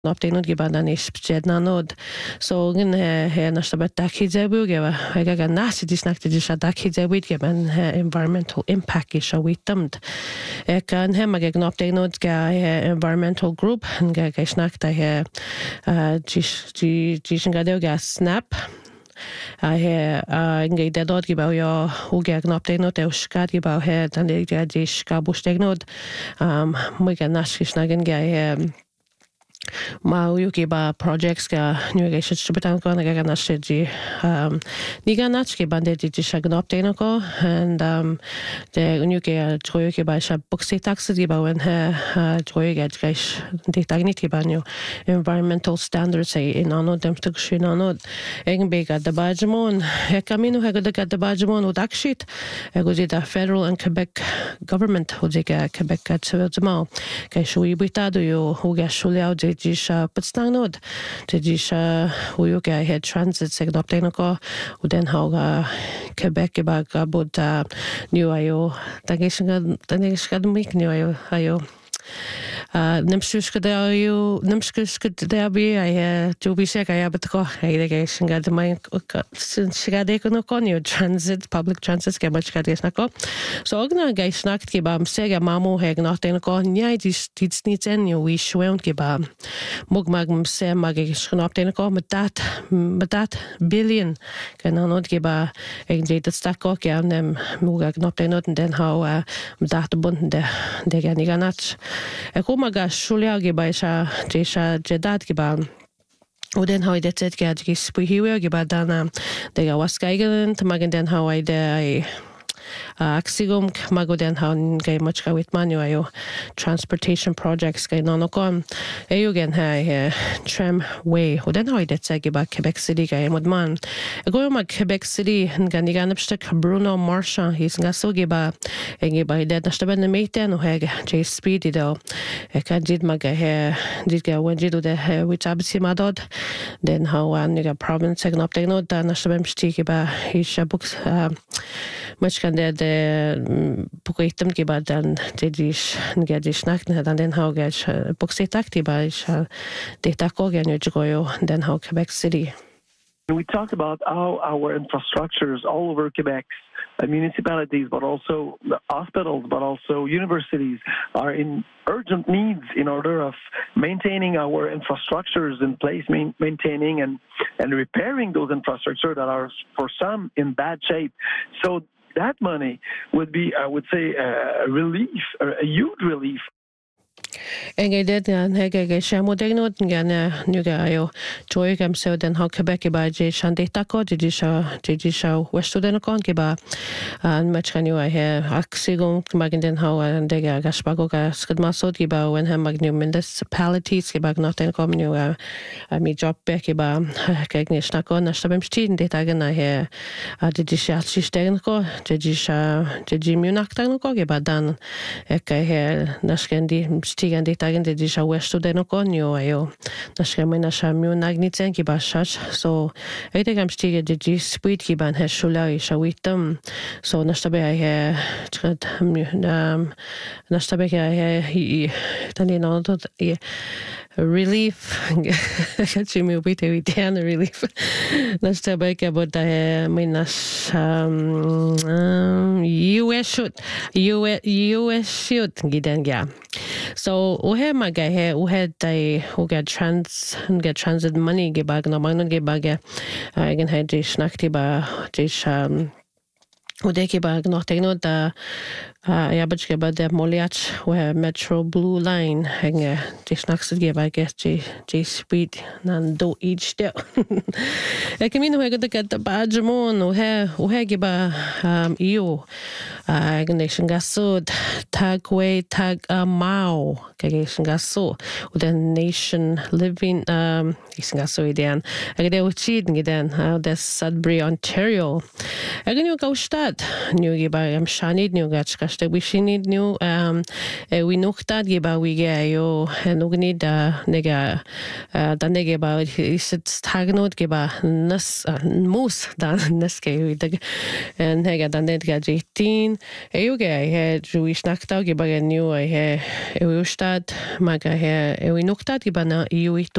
Nopténud gibadan is bjednanod. So gin nastabet dakhizebu geba aga nasi disnakte disha dakhizebit geban environmental impact is a witamd. Kan hem ag nopténud ga environmental group ga snakta he gadeo ga snap. Inge dedod gibau yo uge nopténud e skad gibau he dan de dis gabustegnod. Muga naskisnagin ga Ma uki ba projects ga newigation shibitan ko naga na shiji niga nachki bande di shagnopteno ko and de unuke troyuki ba sha boxi taxi ba when troyuga gaish de tagniti ba new environmental standards say in ano dem tukshin ano egen bega de bajmon kamino haga de bajmon udakshit ego da federal and Quebec government hojiga Quebec tsvedzma kai shui bitado yo huga shuliao Jisha Putsnanod, Jisha Uyuka head transit segdoptenoko, Uden Hauga Quebec Bagabud New Ayo, Tanishkadmik New Ayo. Nimskuskadabi, I do be sick. I have to go. I guess got my Shigadekono transit, public transit, get much Gadesnako. So Ogna guys knocked Gibam, Sega Mamu Hag not in a con, Yai did needs any we shwent Gibam. Mugmagm Sam Magish not in a con, but that billion can not give a dated stack and them Mugag not in and then how that bun de Ganiganach. Komaga shuliagi ba jesha jedat giba Uden how I did it get spihiwe giba dana de waskaigen tamagen den how I de Axigum magoden han gay much with manuayo transportation projects gay nonokon eugen ha tramway Uden how I did say giba Quebec City gay modman go ma Quebec City ganiganipstek Bruno Marchand he's ngaso giba giba dead nastaben meiten heg J speed do kan did maga he did ga wenjido de which absi madod then how niga province segn update no da nastabem stiki ba hisha books much kan de Pukitum giba dan dedish ngedish nakna dan den how gaj bookset activa is data kogan ujoyo then how Quebec City. We talked about how our infrastructures all over Quebec, municipalities, but also the hospitals, but also universities are in urgent needs in order of maintaining our infrastructures in place, maintaining and repairing those infrastructures that are for some in bad shape. So that money would be, I would say, a relief, a huge relief. Enge did hege shamodegnod ngana nuga ayo joygam so den how Quebec ba je shandetako jisha westudenokon giba and much can you I hear axigum magden how and dega gaspago skadmasod giba when hem magnum municipalities giba noten kom nu mi job bekiba kegnishna na stabem stiden detagena he jisha sistenko jisha munaktanko giba dan eke he naskendi stigen detagen de disha westudenokon yo ayo nashkemena shamyu nagnitsen ki bashash so etegam stige de speed ki ban heshula ishawitam so nashtabe he nashtabe he tani no to relief chimi ubite witan relief nashtabe ke boda minas US shoot giden ya so uhe maga he uhe dai uge transit money ge bag na magnon ge bagegen he de snakti ba dish udeke bag noch tegno da ja bachke ba de moliach we Metro Blue Line henge de snakse ge bag J speed nan do each de ekemino he de get bajmon uhe ge ba io nation gasod tagway tag mao nation gaso the nation living gaso idean agde uchiden giden the Sudbury Ontario agni go stad new ge ba am shanid new gachka Ashte we she need new we nukta giba we yo nugni da nega da nega ba is it stagnot giba nas mus da naske we da nega da nega jitin ge we snakta giba new we ustad maga we nukta giba na